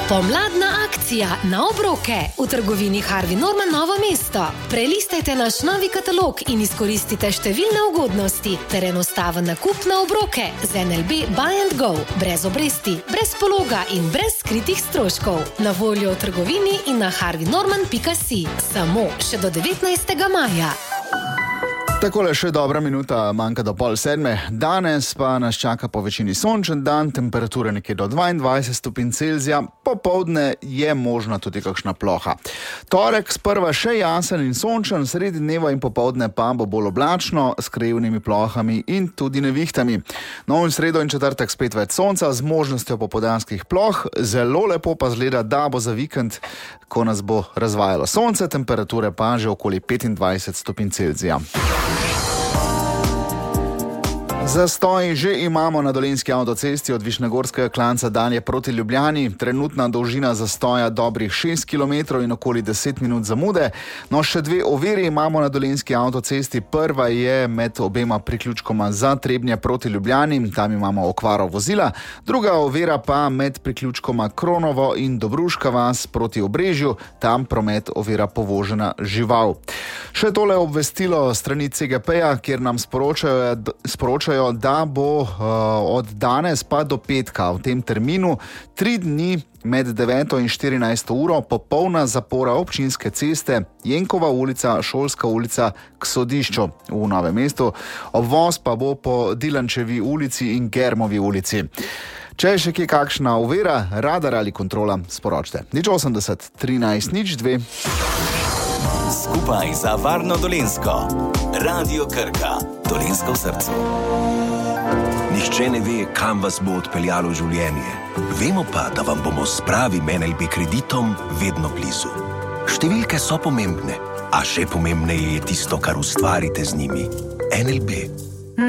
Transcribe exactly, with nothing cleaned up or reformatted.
Pomladna akcija na obroke v trgovini Harvey Norman Novo mesto. Prelistajte naš novi katalog in izkoristite številne ugodnosti ter enostaven nakup na obroke z N L B Buy and Go. Brez obresti, brez pologa in brez skritih stroškov. Na voljo v trgovini in na harvey norman pika si. Samo še do devetnajstega maja. Takole še dobra minuta manjka do pol sedme. Danes pa nas čaka po večini sončen dan, temperature nekje do dvaindvajset stopinj Celzija, popoldne je možna tudi kakšna ploha. Torek sprva še jasen in sončen, sredi dneva in popoldne pa bo bolj oblačno, s krajevnimi plohami in tudi nevihtami. No in sredo in četrtek spet več sonca z možnostjo popoldanskih ploh. Zelo lepo pa zgleda, da bo za vikend, ko nas bo razvajalo sonce, temperature pa že okoli petindvajset stopinj Celzija. Zastoj že imamo na Dolenjski avtocesti od Višnjegorskega klanca dalje proti Ljubljani. Trenutna dolžina zastoja dobrih šest kilometrov in okoli deset minut zamude. No, še dve oviri imamo na Dolenjski avtocesti. Prva je med obema priključkoma za Trebnje proti Ljubljani, tam imamo okvaro vozila. Druga ovira pa med priključkoma Kronovo in Dobruška vas proti Obrežju, tam promet ovira povožena žival. Še tole obvestilo strani C G P-ja, kjer nam sporočajo, sporočajo da bo uh, od danes pa do petka v tem terminu tri dni med deveto in štirinajsto uro popolna zapora občinske ceste Jenkova ulica, Šolska ulica k Sodišču v Novem mestu. Obvoz pa bo po Dilančevi ulici in Germovi ulici. Če je še kje kakšna ovira, radar ali kontrola, sporočite. Nič osemdeset, trinajst, nič dve. Skupaj za varno Dolenjsko. Radio Krka. Dolenjsko v srcu. Nihče ne ve, kam vas bo odpeljalo življenje. Vemo pa, da vam bomo s pravim N L B kreditom vedno blizu. Številke so pomembne, a še pomembneje je tisto, kar ustvarite z njimi. N L B.